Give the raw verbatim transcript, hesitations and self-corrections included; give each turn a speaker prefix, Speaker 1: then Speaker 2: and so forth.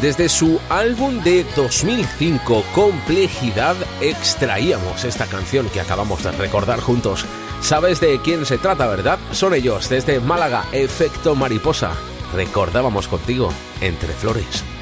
Speaker 1: Desde su álbum de dos mil cinco, Complejidad, extraíamos esta canción que acabamos de recordar juntos. ¿Sabes de quién se trata, verdad? Son ellos, desde Málaga, Efecto Mariposa. Recordábamos contigo Entre Flores.